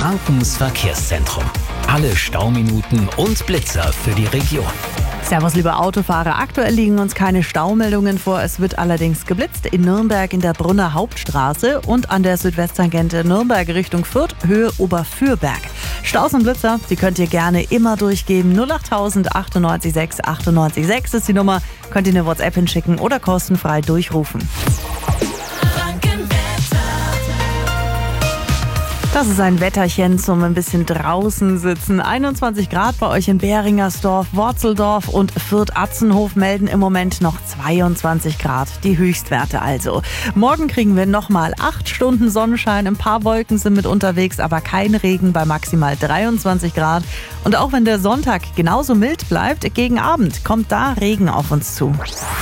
Frankens Verkehrszentrum. Alle Stauminuten und Blitzer für die Region. Servus, liebe Autofahrer. Aktuell liegen uns keine Staumeldungen vor. Es wird allerdings geblitzt in Nürnberg in der Brunner Hauptstraße und an der Südwesttangente Nürnberg Richtung Fürth, Höhe Oberfürberg. Staus und Blitzer, die könnt ihr gerne immer durchgeben. 08000 98 6 98 6 ist die Nummer. Könnt ihr eine WhatsApp hinschicken oder kostenfrei durchrufen. Das ist ein Wetterchen zum ein bisschen draußen sitzen. 21 Grad bei euch in Beringersdorf, Worzeldorf und Fürth-Atzenhof melden im Moment noch 22 Grad. Die Höchstwerte also. Morgen kriegen wir nochmal 8 Stunden Sonnenschein. Ein paar Wolken sind mit unterwegs, aber kein Regen bei maximal 23 Grad. Und auch wenn der Sonntag genauso mild bleibt, gegen Abend kommt da Regen auf uns zu.